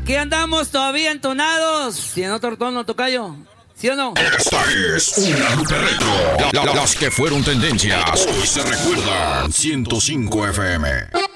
Aquí andamos todavía entonados. Y en otro tono, tocayo. ¿Sí o no? Esta es una ruta retro. Las que fueron tendencias hoy se recuerdan. 105 FM.